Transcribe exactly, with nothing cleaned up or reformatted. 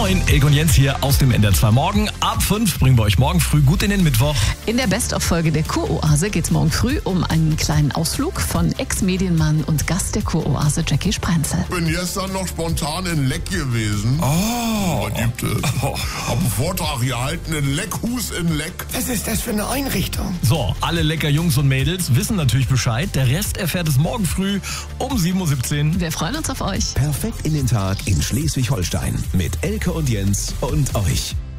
Moin, Elke und Jens hier aus dem N D R zwei Morgen. Ab fünf bringen wir euch morgen früh gut in den Mittwoch. In der Best-of-Folge der Kuroase geht es morgen früh um einen kleinen Ausflug von Ex-Medienmann und Gast der Kuroase Jackie Sprenzel. Ich bin gestern noch spontan in Leck gewesen. Oh. Was gibt es? Oh. Hab einen Vortrag gehalten in Leckhus in Leck. Was ist das für eine Einrichtung? So, alle lecker Jungs und Mädels wissen natürlich Bescheid. Der Rest erfährt es morgen früh um sieben Uhr siebzehn. Wir freuen uns auf euch. Perfekt in den Tag in Schleswig-Holstein mit Elke und Jens und euch.